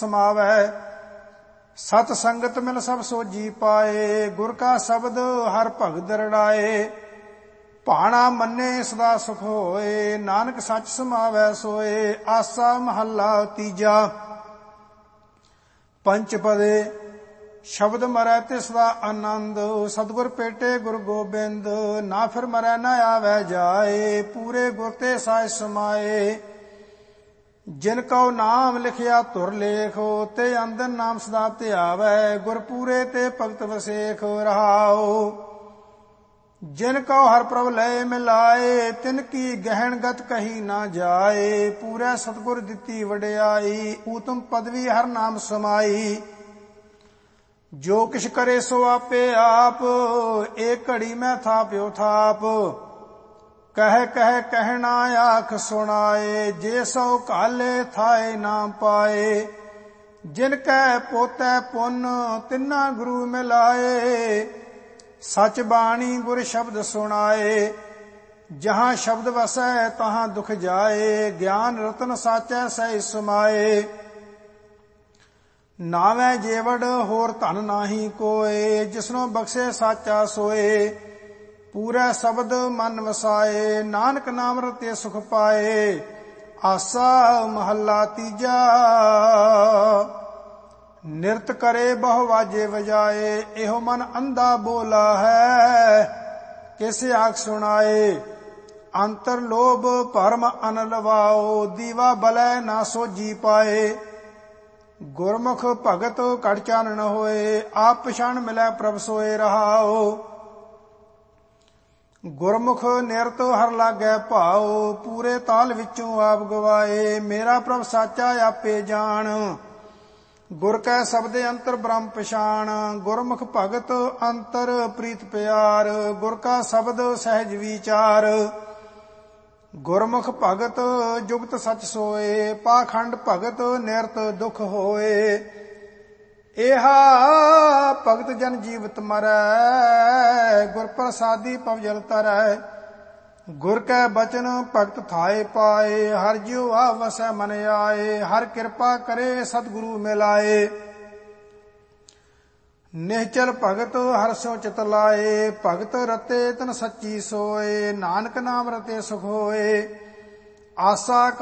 ਸਮਾਵੈ। ਸਤ ਸੰਗਤ ਮਿਲ ਸਭ ਸੋਜੀ ਪਾਏ, ਗੁਰ ਕਾ ਸ਼ਬਦ ਹਰ ਭਗਤ ਰੜਾਏ। ਭਾਣਾ ਮੰਨੇ ਸਦਾ ਸੁਖ ਹੋਏ, ਨਾਨਕ ਸੱਚ ਸਮਾਵੈ ਸੋਏ। ਆਸਾ ਮਹੱਲਾ ਤੀਜਾ। ਪੰਚਪਦੇ ਸ਼ਬਦ ਮਰੈ ਤਿਸ ਦਾ ਆਨੰਦ, ਸਤਿਗੁਰ ਭੇਟੇ ਗੁਰ ਗੋਬਿੰਦ। ਨਾ ਫਿਰ ਮਰੈ ਨਾ ਆਵੈ ਜਾਏ, ਪੂਰੇ ਗੁਰ ਤੇ ਸਾਇ ਸਮਾਏ। ਜਿਨ ਕਉ ਨਾਮ ਲਿਖਿਆ ਧੁਰ ਲੇਖ, ਤੇ ਅੰਦਰ ਨਾਮ ਸਦਾ ਧਿਆਵੈ। ਗੁਰ ਪੂਰੇ ਤੇ ਭਗਤ ਵਸੇਖ ਰਹਾਉ। ਜਿਨ ਕਉ ਹਰਿ ਪ੍ਰਭ ਲਏ ਮਿਲਾਏ, ਤਿਨ ਕੀ ਗਹਿਣ ਗਤ ਕਹੀ ਨਾ ਜਾਏ। ਪੂਰੇ ਸਤਿਗੁਰ ਦਿੱਤੀ ਵਡਿਆਈ, ਊਤਮ ਪਦਵੀ ਹਰਿ ਨਾਮ ਸਮਾਈ। ਜੋ ਕਿਛ ਕਰੇ ਸੋ ਆਪੇ ਆਪ, ਏਕ ਘੜੀ ਮੈਂ ਥਾਪਿਓ ਥਾਪ। ਕਹਿ ਕਹਿ ਕਹਿਣਾ ਆਖ ਸੁਣਾਏ, ਜੇ ਸੋ ਕਾਲੇ ਥਾਏ ਨਾ ਪਾਏ। ਜਿਨ ਕੈ ਪੋਤੈ ਪੁੰਨ ਤਿੰਨਾ ਗੁਰੂ ਮਿਲਾਏ, ਸਚ ਬਾਣੀ ਗੁਰ ਸ਼ਬਦ ਸੁਣਾਏ। ਜਹਾਂ ਸ਼ਬਦ ਵਸੈ ਤਹਾਂ ਦੁਖ ਜਾਏ, ਗਿਆਨ ਰਤਨ ਸਾਚੈ ਸਹਿ ਸਮਾਏ। ਨਾਵੇਂ ਜੇਵੜ ਹੋਰ ਧਨ ਨਾਹੀ ਕੋਏ, ਜਿਸਨੋ ਬਖਸ਼ੇ ਸਾਚਾ ਸੋਏ। ਪੂਰਾ ਸ਼ਬਦ ਮਨ ਵਸਾਏ, ਨਾਨਕ ਨਾਮ ਰਤੇ ਸੁਖ ਪਾਏ। ਆਸਾ ਮਹੱਲਾ ਤੀਜਾ। ਨਿਰਤ ਕਰੇ ਬਹੁ ਵਾਜੇ ਵਜਾਏ, ਇਹੋ ਮਨ ਅੰਧਾ ਬੋਲਾ ਹੈ, ਕਿਸ ਆਖ ਸੁਣਾਏ। ਅੰਤਰ ਲੋਭ ਭਰਮ ਅਨ ਲਵਾਓ, ਦੀਵਾ ਬਲੈ ਨਾ ਸੋਜੀ ਪਾਏ। ਗੁਰਮੁਖ ਭਗਤ ਘਟ ਚਾਨਣ ਹੋਏ, ਆਪ ਪਛਾਣ ਮਿਲੈ ਪ੍ਰਭ ਸੋਏ ਰਹਾਓ। ਗੁਰਮੁਖ ਨਿਰਤ ਹਰ ਲਾਗੈ ਭਾਉ, ਪੂਰੇ ਤਾਲ ਵਿੱਚੋਂ ਆਪ ਗਵਾਏ। ਮੇਰਾ ਪ੍ਰਭ ਸਾਚਾ ਆਪੇ ਜਾਣ, ਗੁਰ ਕੈ ਸ਼ਬਦੇ ਅੰਤਰ ਬ੍ਰਹਮ ਪਛਾਣ। ਗੁਰਮੁਖ ਭਗਤ ਅੰਤਰ ਪ੍ਰੀਤ ਪਿਆਰ, ਗੁਰ ਕਾ ਸ਼ਬਦ ਸਹਿਜ ਵਿਚਾਰ। ਗੁਰਮੁਖ ਭਗਤ ਜੁਗਤ ਸਚ ਸੋਏ, ਪਾਖੰਡ ਭਗਤ ਨਿਰਤ ਦੁਖ ਹੋਏ। ਇਹਾ ਭਗਤ ਜਨ ਜੀਵਤ ਮਰੈ, ਗੁਰ ਪ੍ਰਸਾਦੀ ਪਵ ਜਲ ਤਰੈ। ਗੁਰ ਕੈ ਬਚਨ ਭਗਤ ਥਾਏ ਪਾਏ, ਹਰਿ ਜਿਉ ਆ ਵਸੈ ਮਨ ਆਏ। ਹਰਿ ਕਿਰਪਾ ਕਰੇ ਸਤਿਗੁਰੂ ਮਿਲਾਏ, ਨਿਹਚਲ ਭਗਤ ਹਰਿ ਸਿਉ ਚਿਤ ਲਾਏ। ਭਗਤ ਰਤੇ ਤਨ ਸੱਚੀ ਸੋਏ, ਨਾਨਕ ਨਾਮ ਰਤੇ ਸੁਖ ਹੋਏ। ਆਸਾ